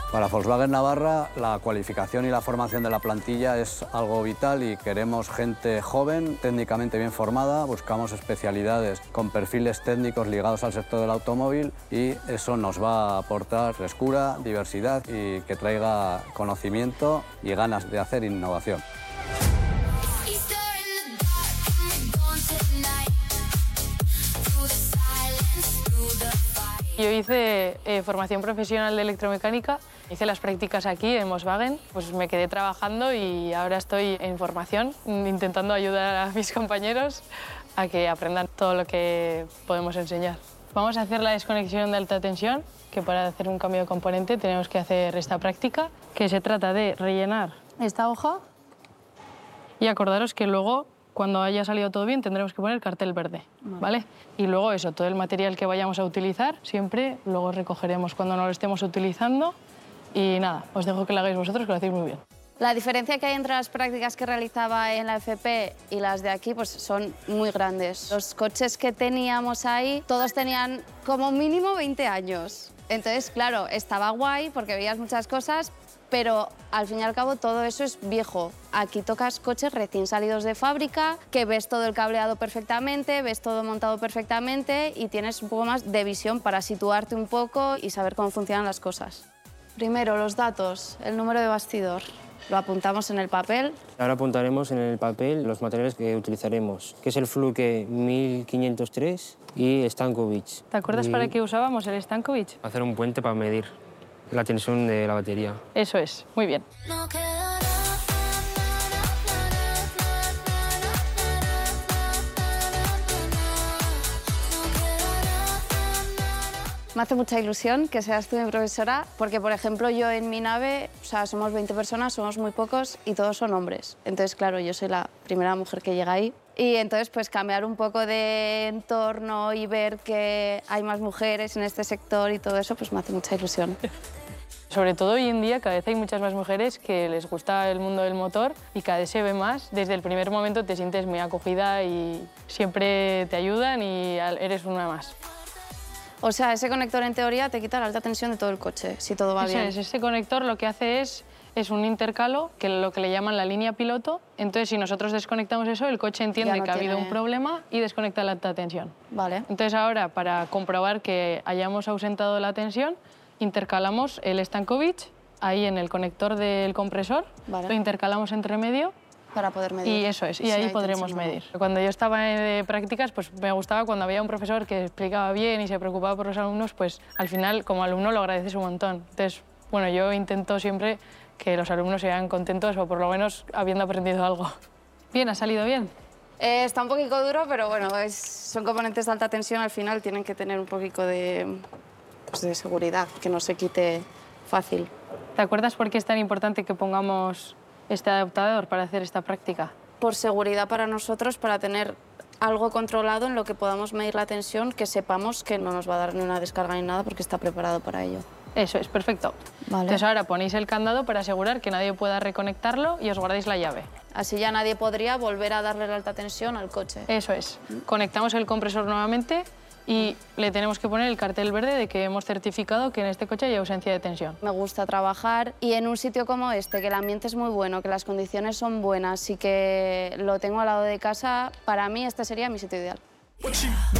Para Volkswagen Navarra, la cualificación y la formación de la plantilla es algo vital y queremos gente joven, técnicamente bien formada, buscamos especialidades con perfiles técnicos ligados al sector del automóvil y eso nos va a aportar frescura, diversidad y que traiga conocimiento y ganas de hacer innovación. Yo hice formación profesional de electromecánica, hice las prácticas aquí en Volkswagen, pues me quedé trabajando y ahora estoy en formación, intentando ayudar a mis compañeros a que aprendan todo lo que podemos enseñar. Vamos a hacer la desconexión de alta tensión, que para hacer un cambio de componente tenemos que hacer esta práctica, que se trata de rellenar esta hoja y acordaros que luego, cuando haya salido todo bien, tendremos que poner cartel verde, ¿vale? Y luego eso, todo el material que vayamos a utilizar, siempre luego recogeremos cuando no lo estemos utilizando. Y nada, os dejo que lo hagáis vosotros, que lo hacéis muy bien. La diferencia que hay entre las prácticas que realizaba en la FP y las de aquí pues son muy grandes. Los coches que teníamos ahí, todos tenían como mínimo 20 años. Entonces, claro, estaba guay porque veías muchas cosas, pero al fin y al cabo todo eso es viejo. Aquí tocas coches recién salidos de fábrica, que ves todo el cableado perfectamente, ves todo montado perfectamente y tienes un poco más de visión para situarte un poco y saber cómo funcionan las cosas. Primero, los datos, el número de bastidor. Lo apuntamos en el papel. Ahora apuntaremos en el papel los materiales que utilizaremos, que es el Fluke 1503 y Stankovic. ¿Te acuerdas para qué usábamos el Stankovic? Hacer un puente para medir la tensión de la batería. Eso es, muy bien. Me hace mucha ilusión que seas tú mi profesora, porque, por ejemplo, yo en mi nave, o sea, somos 20 personas, somos muy pocos y todos son hombres. Entonces, claro, yo soy la primera mujer que llega ahí. Y entonces, pues, cambiar un poco de entorno y ver que hay más mujeres en este sector y todo eso, pues me hace mucha ilusión. Sobre todo hoy en día, cada vez hay muchas más mujeres que les gusta el mundo del motor y cada vez se ve más. Desde el primer momento te sientes muy acogida y siempre te ayudan y eres una más. O sea, ese conector en teoría te quita la alta tensión de todo el coche, si todo va bien. Eso es, ese conector lo que hace es un intercalo, que es lo que le llaman la línea piloto. Entonces, si nosotros desconectamos eso, el coche entiende que ha habido un problema y desconecta la alta tensión. Vale. Entonces, ahora, para comprobar que hayamos ausentado la tensión, intercalamos el Stankovic ahí en el conector del compresor, lo intercalamos entre medio. Para poder medir. Y eso es, y ahí podremos medir. Cuando yo estaba de prácticas, pues me gustaba cuando había un profesor que explicaba bien y se preocupaba por los alumnos, pues al final, como alumno, lo agradeces un montón. Entonces, bueno, yo intento siempre que los alumnos se vean contentos o por lo menos habiendo aprendido algo. Bien, ¿ha salido bien? Está un poquito duro, pero bueno, son componentes de alta tensión, al final tienen que tener un poquito de seguridad, que no se quite fácil. ¿Te acuerdas por qué es tan importante que pongamos este adaptador para hacer esta práctica? Por seguridad para nosotros, para tener algo controlado en lo que podamos medir la tensión, que sepamos que no nos va a dar ni una descarga ni nada porque está preparado para ello. Eso es, perfecto. Vale. Entonces ahora ponéis el candado para asegurar que nadie pueda reconectarlo y os guardéis la llave. Así ya nadie podría volver a darle la alta tensión al coche. Eso es. Conectamos el compresor nuevamente y le tenemos que poner el cartel verde de que hemos certificado que en este coche hay ausencia de tensión. Me gusta trabajar y en un sitio como este, que el ambiente es muy bueno, que las condiciones son buenas y que lo tengo al lado de casa, para mí este sería mi sitio ideal.